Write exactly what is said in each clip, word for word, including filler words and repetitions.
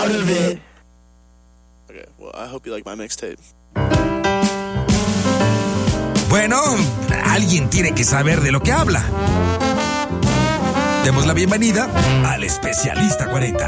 out of it. Okay, well, I hope you like my mixtape. Bueno, alguien tiene que saber de lo que habla. Demos la bienvenida al especialista cuarenta.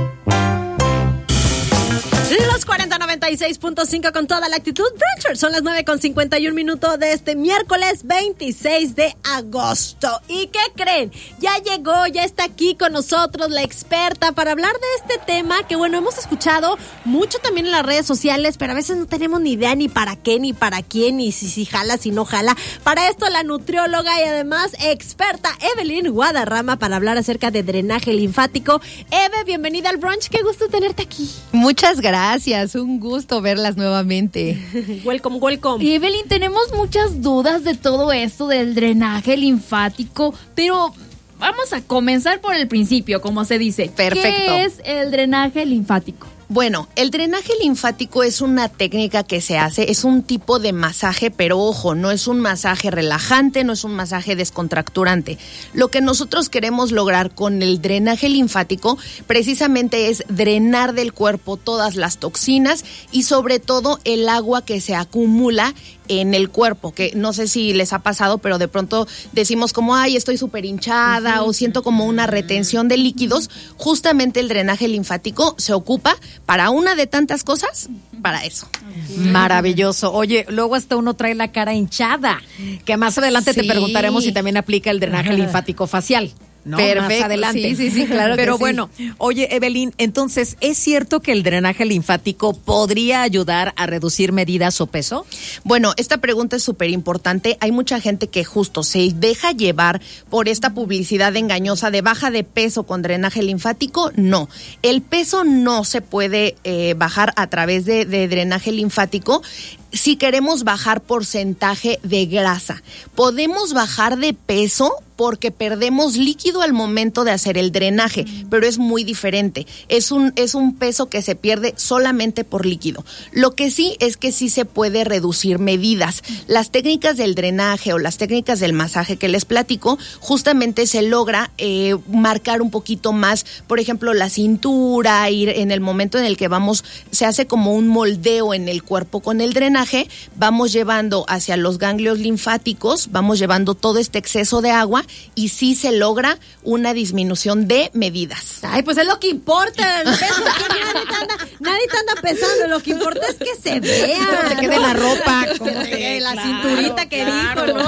Los cuarenta noventa y seis punto cinco con toda la actitud Brancher. Son las nueve con cincuenta y un minutos de este miércoles veintiséis de agosto. ¿Y qué creen? Ya llegó, ya está aquí con nosotros la experta para hablar de este tema que, bueno, hemos escuchado mucho también en las redes sociales, pero a veces no tenemos ni idea ni para qué, ni para quién, ni si, si jala, si no jala. Para esto la nutrióloga y además experta Evelyn Guadarrama para hablar acerca de drenaje linfático. Eve, bienvenida al brunch, qué gusto tenerte aquí. Muchas gracias, un gusto verlas nuevamente. Welcome, welcome. Evelyn, tenemos muchas dudas de todo esto del drenaje linfático, pero vamos a comenzar por el principio, como se dice. Perfecto. ¿Qué es el drenaje linfático? Bueno, el drenaje linfático es una técnica que se hace, es un tipo de masaje, pero ojo, no es un masaje relajante, no es un masaje descontracturante. Lo que nosotros queremos lograr con el drenaje linfático precisamente es drenar del cuerpo todas las toxinas y sobre todo el agua que se acumula en el cuerpo, que no sé si les ha pasado, pero de pronto decimos como, ay, estoy súper hinchada uh-huh. o siento como una retención de líquidos. Justamente el drenaje linfático se ocupa para una de tantas cosas, para eso. Uh-huh. Maravilloso. Oye, luego hasta uno trae la cara hinchada, que más adelante sí. te preguntaremos si también aplica el drenaje uh-huh. linfático facial. No, perfecto, más adelante. Sí, sí, sí, claro. Pero que bueno, sí. Oye, Evelyn, entonces, ¿es cierto que el drenaje linfático podría ayudar a reducir medidas o peso? Bueno, esta pregunta es súper importante. Hay mucha gente que justo se deja llevar por esta publicidad engañosa de baja de peso con drenaje linfático. No, el peso no se puede eh, bajar a través de, de drenaje linfático. Si queremos bajar porcentaje de grasa, podemos bajar de peso porque perdemos líquido al momento de hacer el drenaje, pero es muy diferente. Es un, es un peso que se pierde solamente por líquido. Lo que sí es que sí se puede reducir medidas. Las técnicas del drenaje o las técnicas del masaje que les platico, justamente se logra eh, marcar un poquito más, por ejemplo, la cintura, ir en el momento en el que vamos, se hace como un moldeo en el cuerpo con el drenaje, vamos llevando hacia los ganglios linfáticos, vamos llevando todo este exceso de agua y sí se logra una disminución de medidas. Ay, pues es lo que importa, el peso, nadie te anda, nadie te anda pesando, lo que importa es que se vea. Que te quede la ropa. Que te quede la claro, cinturita que claro. dijo, ¿no?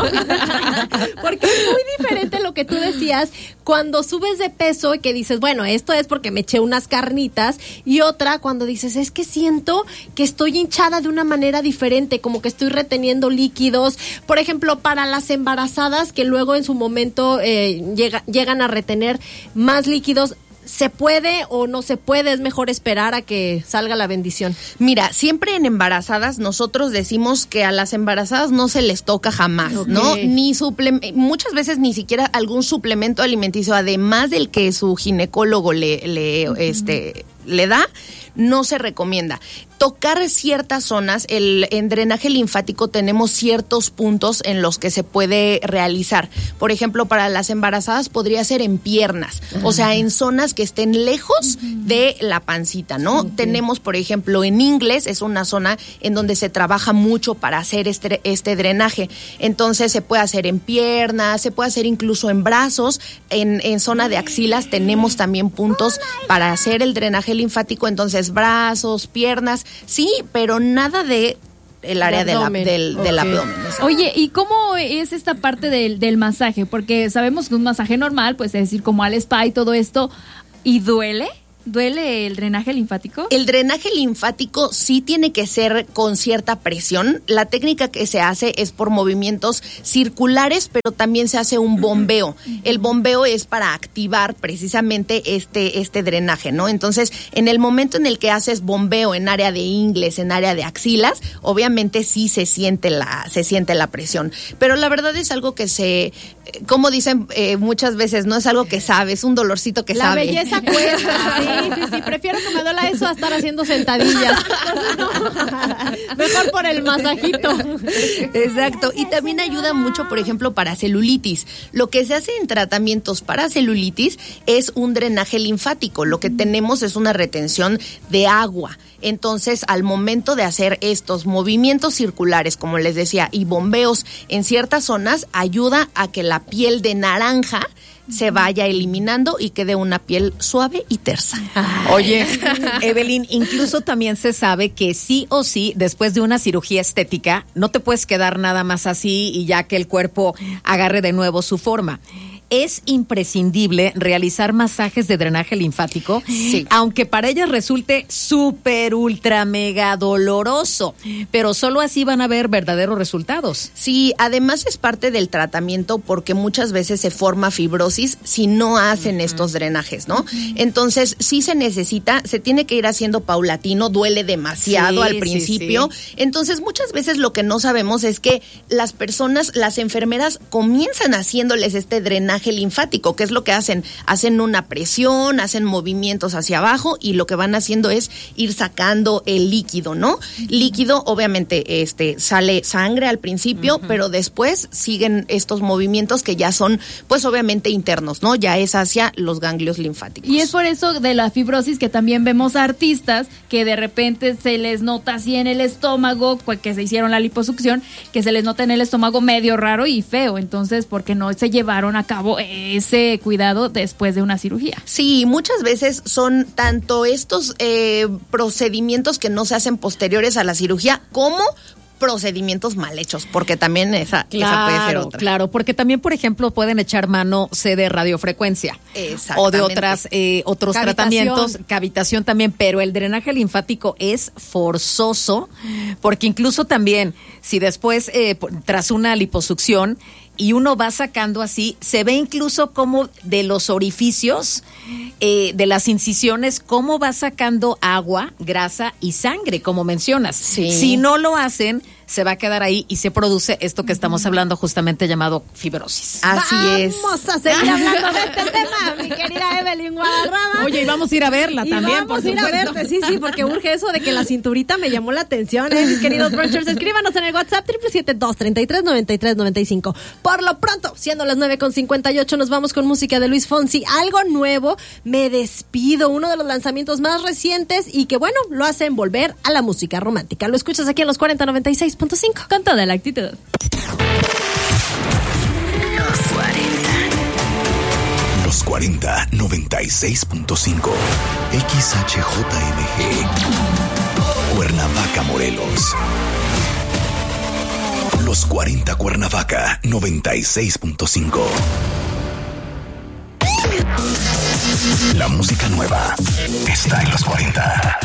Porque es muy diferente lo que tú decías cuando subes de peso y que dices, bueno, esto es porque me eché unas carnitas, y otra cuando dices, es que siento que estoy hinchada de una manera diferente, como que estoy reteniendo líquidos. Por ejemplo, para las embarazadas que luego en su momento eh, llega, llegan a retener más líquidos, ¿se puede o no se puede? ¿Es mejor esperar a que salga la bendición? Mira, siempre en embarazadas nosotros decimos que a las embarazadas no se les toca jamás, okay. ¿no? Ni suple- muchas veces ni siquiera algún suplemento alimenticio, además del que su ginecólogo le, le, uh-huh. este, le da, no se recomienda. Tocar ciertas zonas, el, en drenaje linfático tenemos ciertos puntos en los que se puede realizar. Por ejemplo, para las embarazadas podría ser en piernas, uh-huh. o sea, en zonas que estén lejos uh-huh. de la pancita, ¿no? Okay. Tenemos, por ejemplo, en ingles, es una zona en donde se trabaja mucho para hacer este, este drenaje. Entonces, se puede hacer en piernas, se puede hacer incluso en brazos, en, en zona de axilas tenemos también puntos para hacer el drenaje linfático, entonces brazos, piernas, sí, pero nada de el área de la, del, okay. del abdomen. Oye, ¿y cómo es esta parte del, del masaje? Porque sabemos que un masaje normal, pues es decir, como al spa y todo esto, ¿y duele? ¿Duele el drenaje linfático? El drenaje linfático sí tiene que ser con cierta presión. La técnica que se hace es por movimientos circulares, pero también se hace un bombeo. El bombeo es para activar precisamente este, este drenaje, ¿no? Entonces, en el momento en el que haces bombeo en área de ingles, en área de axilas, obviamente sí se siente la, se siente la presión. Pero la verdad es algo que se como dicen eh, muchas veces, no es algo que sabe, es un dolorcito que la sabe. La belleza cuesta, sí, sí, sí, prefiero que me duela eso a estar haciendo sentadillas. No, mejor por el masajito. Exacto, y también ayuda mucho, por ejemplo, para celulitis. Lo que se hace en tratamientos para celulitis es un drenaje linfático, lo que tenemos es una retención de agua. Entonces, al momento de hacer estos movimientos circulares, como les decía, y bombeos en ciertas zonas, ayuda a que la piel de naranja se vaya eliminando y quede una piel suave y tersa. Ay. Oye, Evelyn, incluso también se sabe que sí o sí, después de una cirugía estética, no te puedes quedar nada más así y ya que el cuerpo agarre de nuevo su forma. Es imprescindible realizar masajes de drenaje linfático, sí. aunque para ellas resulte súper, ultra, mega doloroso, pero solo así van a ver verdaderos resultados. Sí, además es parte del tratamiento porque muchas veces se forma fibrosis si no hacen uh-huh. estos drenajes, ¿no? Uh-huh. Entonces, sí se necesita, se tiene que ir haciendo paulatino, duele demasiado sí, al principio. Sí, sí. Entonces, muchas veces lo que no sabemos es que las personas, las enfermeras comienzan haciéndoles este drenaje linfático, que es lo que hacen, hacen una presión, hacen movimientos hacia abajo y lo que van haciendo es ir sacando el líquido, ¿no? Uh-huh. Líquido, obviamente, este, sale sangre al principio, uh-huh. pero después siguen estos movimientos que ya son, pues obviamente internos, ¿no? Ya es hacia los ganglios linfáticos. Y es por eso de la fibrosis que también vemos a artistas que de repente se les nota así en el estómago, pues que se hicieron la liposucción, que se les nota en el estómago medio raro y feo, entonces porque no se llevaron a cabo ese cuidado después de una cirugía. Sí, muchas veces son tanto estos eh, procedimientos que no se hacen posteriores a la cirugía como procedimientos mal hechos, porque también esa, claro, esa puede ser otra. Claro, porque también, por ejemplo, pueden echar mano sé, de radiofrecuencia o de otras eh, otros cavitación. tratamientos, cavitación también, pero el drenaje linfático es forzoso, porque incluso también, si después, eh, tras una liposucción, y uno va sacando así, se ve incluso como de los orificios, eh, de las incisiones, cómo va sacando agua, grasa y sangre, como mencionas. Sí. Si no lo hacen, se va a quedar ahí y se produce esto que estamos hablando justamente llamado fibrosis. Así vamos es. Vamos a seguir hablando de este tema, mi querida Evelyn Guadarrama. Oye, y vamos a ir a verla y también, vamos por a ir a verte, sí, sí, porque urge eso de que la cinturita me llamó la atención, ¿eh? Mis queridos brunchers, escríbanos en el WhatsApp siete siete siete, dos tres tres, nueve tres nueve cinco. Por lo pronto, siendo las nueve con cincuenta y ocho, nos vamos con música de Luis Fonsi. Algo nuevo, Me Despido, uno de los lanzamientos más recientes y que, bueno, lo hacen volver a la música romántica. Lo escuchas aquí en los cuarenta noventa y seis punto cinco. Con toda la actitud. Los cuarenta noventa y seis punto cinco. X H J M G. Cuernavaca, Morelos. Los cuarenta Cuernavaca noventa y seis punto cinco. La música nueva está en los cuarenta.